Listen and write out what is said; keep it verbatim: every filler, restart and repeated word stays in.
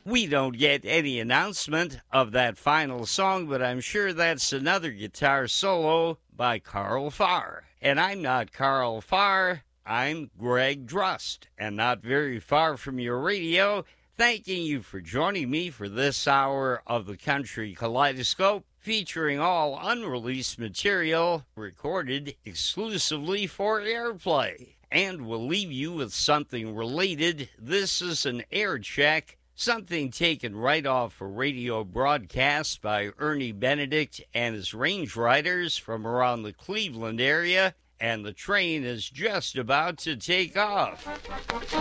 We don't get any announcement of that final song, but I'm sure that's another guitar solo by Carl Farr. And I'm not Carl Farr, I'm Greg Drust, and not very far from your radio, thanking you for joining me for this hour of the Country Kaleidoscope, featuring all unreleased material recorded exclusively for airplay. And we'll leave you with something related. This is an air check, something taken right off a radio broadcast by Ernie Benedict and his range riders from around the Cleveland area, and the train is just about to take off.